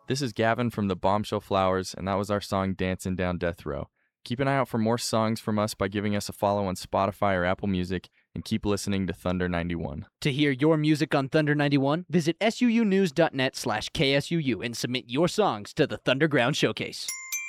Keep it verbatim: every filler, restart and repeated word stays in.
This is Gavin from the Bombshell Flowers, and that was our song Dancing Down Death Row. Keep an eye out for more songs from us by giving us a follow on Spotify or Apple Music, and keep listening to Thunder ninety-one. To hear your music on Thunder ninety-one, visit suunews.net slash KSUU and submit your songs to the Thunderground Showcase.